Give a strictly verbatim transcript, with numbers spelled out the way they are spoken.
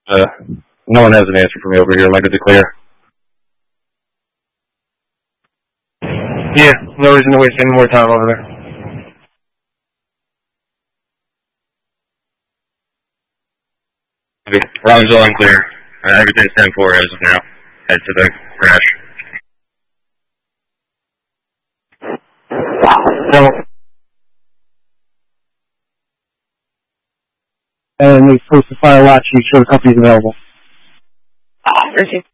Uh, no one has an answer for me over here. Like, is it clear? Yeah, no reason to waste any more time over there. Okay, Robbinsville unclear. Uh, everything's ten four as of now. Head to the crash. No. And we post the fire watch sheet, show the company's available. Thank you.